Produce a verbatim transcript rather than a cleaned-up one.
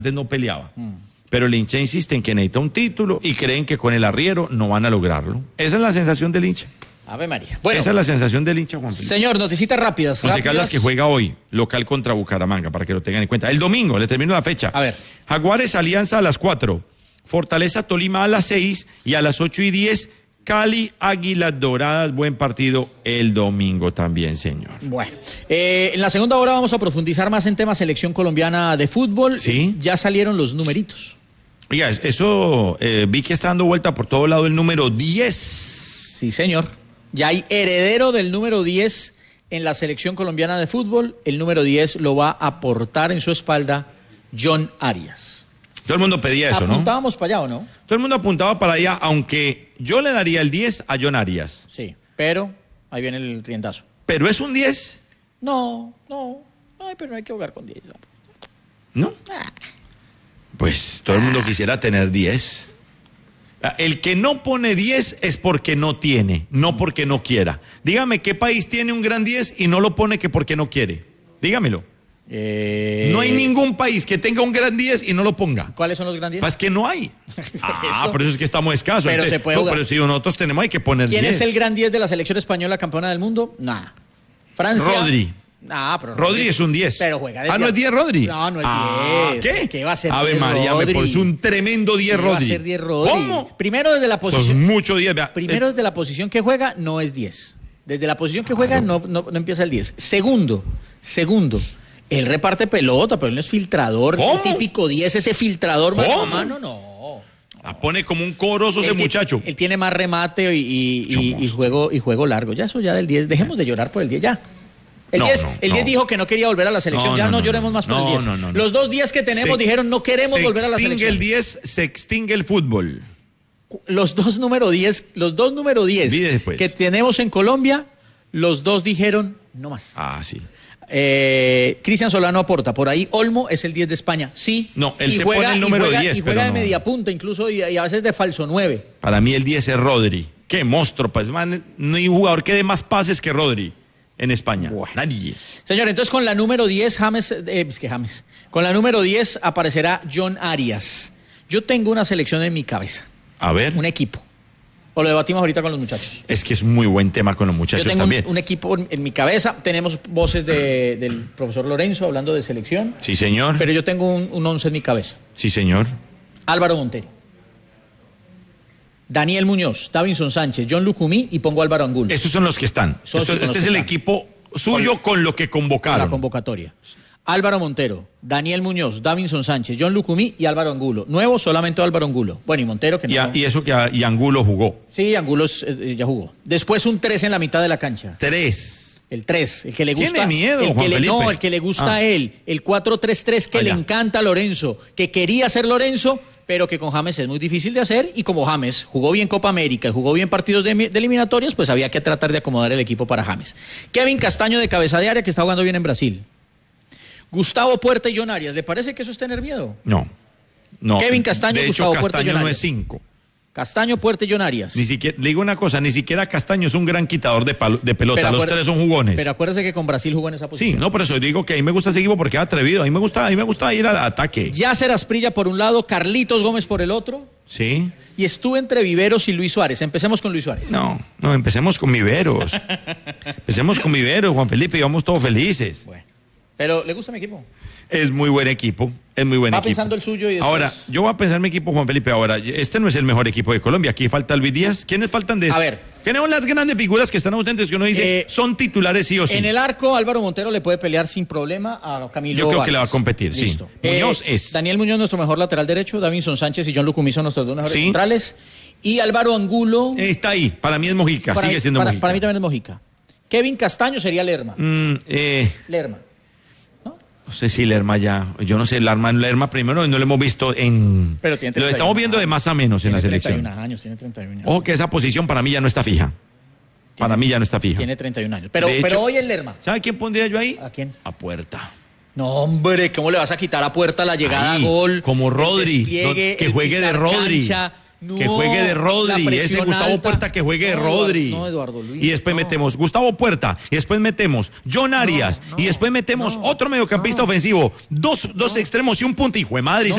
no peleaba. Mm. Pero el hincha insiste en que necesita un título y creen que con el arriero no van a lograrlo. Esa es la sensación del hincha. Ave María. Bueno, esa es la sensación del hincha, Juan Felipe. Señor, noticitas rápidas. Once Caldas que juega hoy, local contra Bucaramanga, para que lo tengan en cuenta. El domingo, le termino la fecha. A ver. Jaguares Alianza a las cuatro, Fortaleza Tolima a las seis y a las ocho y diez, Cali Águilas Doradas. Buen partido el domingo también, señor. Bueno, eh, en la segunda hora vamos a profundizar más en temas selección colombiana de fútbol. Sí. Ya salieron los numeritos. Oiga, eso eh, vi que está dando vuelta por todo lado el número diez. Sí, señor. Ya hay heredero del número diez en la selección colombiana de fútbol. El número diez lo va a portar en su espalda John Arias. Todo el mundo pedía eso, ¿no? Apuntábamos para allá, ¿o no? Todo el mundo apuntaba para allá, aunque yo le daría el diez a John Arias. Sí, pero ahí viene el riendazo. ¿Pero es un diez? No, no. Ay, pero no hay que jugar con diez. ¿No? Ah. Pues todo el mundo quisiera tener diez. El que no pone diez es porque no tiene, no porque no quiera. Dígame qué país tiene un gran diez y no lo pone que porque no quiere. Dígamelo. Eh... No hay ningún país que tenga un gran diez y no lo ponga. ¿Cuáles son los gran diez? Pues que no hay. Ah, por eso es que estamos escasos. Pero Entonces, se puede no, jugar. pero si nosotros tenemos hay que poner diez. ¿Quién es el gran diez de la selección española campeona del mundo? Nada. Francia. Rodri. Ah, pero Rodri, Rodri es un diez. Pero juega desde... Ah, ¿no es diez Rodri? No, no es ah, diez. ¿Qué? ¿Qué va a ser Ave diez María, Rodri? me parece un tremendo diez ¿Qué Rodri. va a ser diez Rodri? ¿Cómo? Primero desde la posición... Sos mucho diez. Vea. Primero eh... desde la posición que juega no es diez. Desde la posición que juega no, no, no empieza el diez. Segundo, segundo, él reparte pelota, pero él no es filtrador. ¿Cómo? El típico diez, ese filtrador mano ¿Cómo? a mano, no. La pone como un corozo ese él, muchacho. Él, él tiene más remate y, y, y, y, juego, y juego largo. Ya eso ya del diez, dejemos de llorar por el diez ya. El no, diez, no, el diez no. dijo que no quería volver a la selección. No, ya no, no, no lloremos no, más por no, el diez. No, no, no. Los dos días que tenemos se, dijeron no queremos volver a la selección. Se extingue el diez, se extingue el fútbol. Los dos número diez, los dos número diez que tenemos en Colombia, los dos dijeron no más. Ah, sí. Eh, Cristian Solano aporta, por ahí Olmo es el diez de España, sí. No, él y se juega, pone el número y juega, diez, y juega pero de no. media punta incluso y, y a veces de falso nueve. Para mí el diez es Rodri. Qué monstruo, pues, man, no hay un jugador que dé más pases que Rodri en España. Bueno. Nadie. Señor, entonces con la número diez, James, eh, es que James, con la número diez aparecerá John Arias. Yo tengo una selección en mi cabeza. A ver. Un equipo. O lo debatimos ahorita con los muchachos. Es que es muy buen tema con los muchachos Yo tengo también. Un, un equipo en, en mi cabeza. Tenemos voces de, del profesor Lorenzo hablando de selección. Sí, señor. Pero yo tengo un, un once en mi cabeza. Sí, señor. Álvaro Montero, Daniel Muñoz, Davinson Sánchez, John Lucumí y pongo Álvaro Angulo. Estos son los que están. Esto, este es el están. equipo suyo con, con lo que convocaron. Con la convocatoria. Álvaro Montero, Daniel Muñoz, Davinson Sánchez, John Lucumí y Álvaro Angulo. Nuevo solamente Álvaro Angulo. Bueno, y Montero que no. Y, a, y eso que a, y Angulo jugó. Sí, Angulo eh, ya jugó. Después un tres en la mitad de la cancha. Tres. El tres, el que le gusta. Tiene miedo, el que Juan le, Felipe. No, el que le gusta ah. a él. El cuatro tres tres que Allá. le encanta a Lorenzo. Que quería ser Lorenzo, pero que con James es muy difícil de hacer. Y como James jugó bien Copa América y jugó bien partidos de, de eliminatorias, pues había que tratar de acomodar el equipo para James. Kevin Castaño de cabeza de área, que está jugando bien en Brasil. Gustavo Puerta y John Arias, ¿le parece que eso es tener miedo? No, no. Kevin Castaño, de Gustavo hecho, Puerta y Castaño John no Arias. es cinco. Castaño, Puerta y John Arias. Ni siquiera, le digo una cosa, ni siquiera Castaño es un gran quitador de, palo, de pelota, pero los tres son jugones. Pero acuérdese que con Brasil jugó en esa posición. Sí, no, por eso digo que a mí me gusta ese equipo porque es atrevido, a mí me gusta, a mí me gusta ir al ataque. Yasser Asprilla por un lado, Carlitos Gómez por el otro. Sí. Y estuve entre Viveros y Luis Suárez. Empecemos con Luis Suárez. No, no, empecemos con Viveros. Empecemos con Viveros, Juan Felipe, y vamos todos felices. Bueno. Pero, ¿le gusta mi equipo? Es muy buen equipo, es muy buen Va equipo. pensando el suyo y después... Ahora, yo voy a pensar mi equipo, Juan Felipe, ahora, este no es el mejor equipo de Colombia, aquí falta Luis Díaz. ¿Quiénes faltan de eso? A ver. Tenemos las grandes figuras que están ausentes, que uno dice, Eh, son titulares sí o sí. En el arco, Álvaro Montero le puede pelear sin problema a Camilo Yo creo Vargas. que le va a competir, Listo. sí. Muñoz Eh, es. Daniel Muñoz, nuestro mejor lateral derecho, Davinson Sánchez y John Lucumí son nuestros dos mejores Sí. centrales. Y Álvaro Angulo... Está ahí, para mí es Mojica, para sigue mí, siendo para, Mojica. para mí también es Mojica. Kevin Castaño sería Lerma. Mm, eh, Lerma. no sé si Lerma ya, yo no sé, Lerma, Lerma primero no lo hemos visto en... Pero tiene lo estamos viendo de más a menos en la selección. Tiene treinta y un años, tiene treinta y un años. Ojo que esa posición para mí ya no está fija. Tiene, para mí ya no está fija. Tiene treinta y un años. Pero, De hecho, pero hoy es Lerma. ¿Sabe quién pondría yo ahí? ¿A quién? A Puerta. No, hombre, ¿cómo le vas a quitar a Puerta la llegada Ahí, a gol? como Rodri, el despliegue, no, que el juegue de pisar Rodri. cancha, No, que juegue de Rodri, la ese presión Gustavo alta. Puerta que juegue de No, Rodri. Eduardo, no, Eduardo Luis, y después no. metemos Gustavo Puerta, y después metemos John Arias, No, no, y después metemos no, otro mediocampista no. ofensivo, dos, dos extremos y un punta, hijo de madre. No.